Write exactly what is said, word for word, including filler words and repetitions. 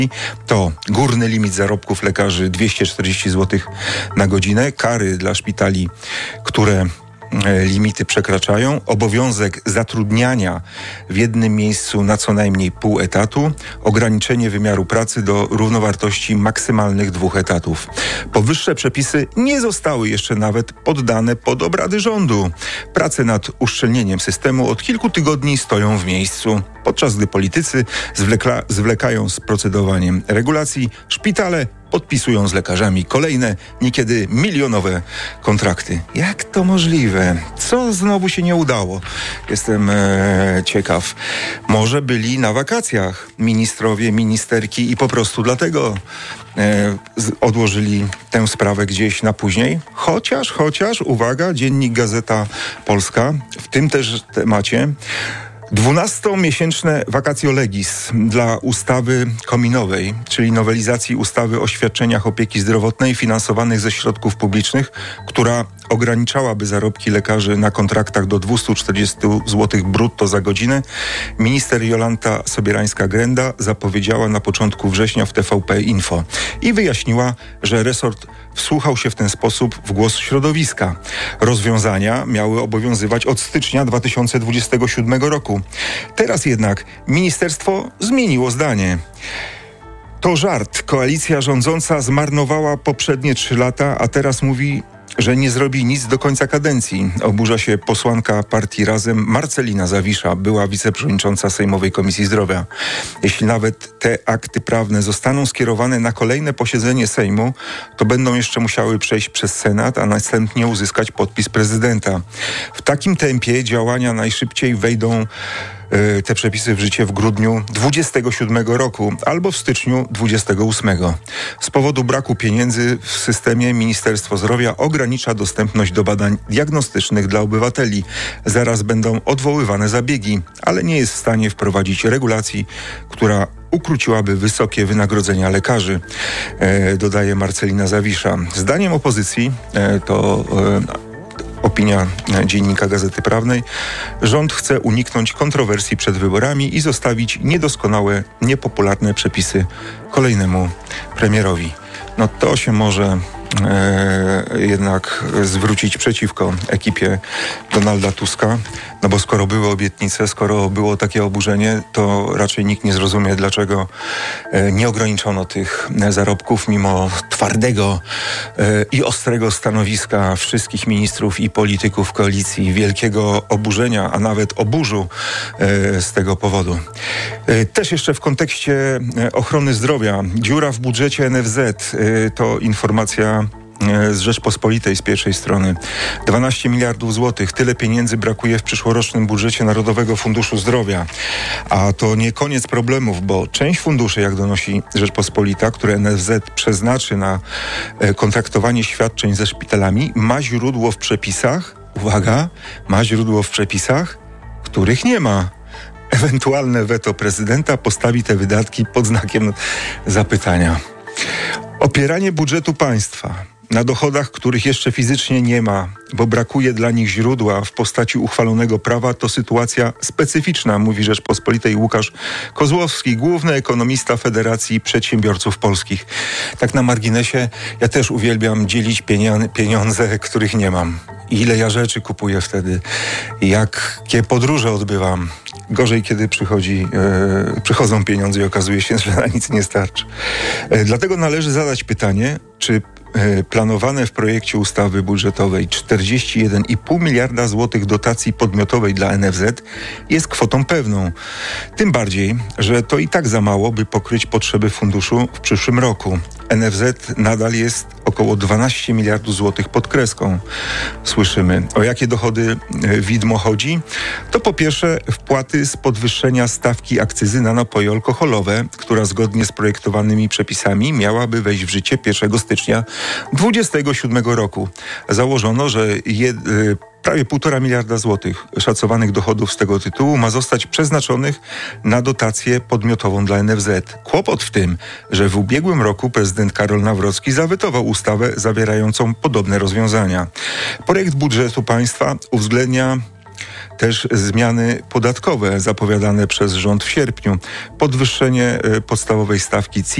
To górny limit zarobków lekarzy dwieście czterdzieści złotych na godzinę, kary dla szpitali, które limity przekraczają, obowiązek zatrudniania w jednym miejscu na co najmniej pół etatu, ograniczenie wymiaru pracy do równowartości maksymalnych dwóch etatów. Powyższe przepisy nie zostały jeszcze nawet poddane pod obrady rządu. Prace nad uszczelnieniem systemu od kilku tygodni stoją w miejscu. Podczas gdy politycy zwlekla, zwlekają z procedowaniem regulacji, szpitale podpisują z lekarzami kolejne, niekiedy milionowe kontrakty. Jak to możliwe? Co znowu się nie udało? Jestem e, ciekaw. Może byli na wakacjach ministrowie, ministerki i po prostu dlatego e, z, odłożyli tę sprawę gdzieś na później? Chociaż, chociaż, uwaga, dziennik Gazeta Polska w tym też temacie dwunastomiesięczne vacatio legis dla ustawy kominowej, czyli nowelizacji ustawy o świadczeniach opieki zdrowotnej finansowanych ze środków publicznych, która ograniczałaby zarobki lekarzy na kontraktach do dwieście czterdzieści złotych brutto za godzinę. Minister Jolanta Sobierańska-Grenda zapowiedziała na początku września w T V P Info i wyjaśniła, że resort wsłuchał się w ten sposób w głos środowiska. Rozwiązania miały obowiązywać od stycznia dwa tysiące dwudziestego siódmego roku. Teraz jednak ministerstwo zmieniło zdanie. To żart. Koalicja rządząca zmarnowała poprzednie trzy lata, a teraz mówi, że nie zrobi nic do końca kadencji. Oburza się posłanka partii Razem Marcelina Zawisza, była wiceprzewodnicząca Sejmowej Komisji Zdrowia. Jeśli nawet te akty prawne zostaną skierowane na kolejne posiedzenie Sejmu, to będą jeszcze musiały przejść przez Senat, a następnie uzyskać podpis prezydenta. W takim tempie działania najszybciej wejdą te przepisy w życie w grudniu dwudziestego siódmego roku albo w styczniu dwudziestego ósmego. Z powodu braku pieniędzy w systemie Ministerstwo Zdrowia ogranicza dostępność do badań diagnostycznych dla obywateli. Zaraz będą odwoływane zabiegi, ale nie jest w stanie wprowadzić regulacji, która ukróciłaby wysokie wynagrodzenia lekarzy, e, dodaje Marcelina Zawisza. Zdaniem opozycji e, to e, opinia dziennika Gazety Prawnej, rząd chce uniknąć kontrowersji przed wyborami i zostawić niedoskonałe, niepopularne przepisy kolejnemu premierowi. No to się może e, jednak zwrócić przeciwko ekipie Donalda Tuska, no bo skoro były obietnice, skoro było takie oburzenie, to raczej nikt nie zrozumie, dlaczego e, nie ograniczono tych zarobków mimo twardego e, i ostrego stanowiska wszystkich ministrów i polityków koalicji, wielkiego oburzenia, a nawet oburzu e, z tego powodu. E, też jeszcze w kontekście ochrony zdrowia, dziura w budżecie N F Z, e, to informacja z Rzeczpospolitej z pierwszej strony. dwanaście miliardów złotych. Tyle pieniędzy brakuje w przyszłorocznym budżecie Narodowego Funduszu Zdrowia. A to nie koniec problemów, bo część funduszy, jak donosi Rzeczpospolita, które N F Z przeznaczy na kontraktowanie świadczeń ze szpitalami, ma źródło w przepisach, uwaga, ma źródło w przepisach, których nie ma. Ewentualne weto prezydenta postawi te wydatki pod znakiem zapytania. Opieranie budżetu państwa na dochodach, których jeszcze fizycznie nie ma, bo brakuje dla nich źródła w postaci uchwalonego prawa, to sytuacja specyficzna, mówi Rzeczpospolitej Łukasz Kozłowski, główny ekonomista Federacji Przedsiębiorców Polskich. Tak na marginesie, ja też uwielbiam dzielić pieniądze, których nie mam. Ile ja rzeczy kupuję wtedy, jakie podróże odbywam. Gorzej, kiedy przychodzi, e, przychodzą pieniądze i okazuje się, że na nic nie starczy. E, dlatego należy zadać pytanie, czy e, planowane w projekcie ustawy budżetowej czterdzieści jeden i pół miliarda złotych dotacji podmiotowej dla N F Z jest kwotą pewną. Tym bardziej, że to i tak za mało, by pokryć potrzeby funduszu w przyszłym roku. N F Z nadal jest około dwanaście miliardów złotych pod kreską. Słyszymy. O jakie dochody widmo chodzi? To po pierwsze wpłaty z podwyższenia stawki akcyzy na napoje alkoholowe, która zgodnie z projektowanymi przepisami miałaby wejść w życie pierwszego stycznia dwudziestego siódmego roku. Założono, że je, prawie półtora miliarda złotych szacowanych dochodów z tego tytułu ma zostać przeznaczonych na dotację podmiotową dla N F Z. Kłopot w tym, że w ubiegłym roku prezydent Karol Nawrocki zawetował ustawę zawierającą podobne rozwiązania. Projekt budżetu państwa uwzględnia też zmiany podatkowe zapowiadane przez rząd w sierpniu. Podwyższenie podstawowej stawki C